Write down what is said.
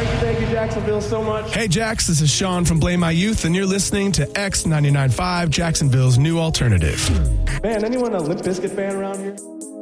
Thank you, Jacksonville, so much. Hey, Jax, this is Sean from Blame My Youth, and you're listening to X99.5, Jacksonville's new alternative. Man, anyone a Limp Bizkit fan around here?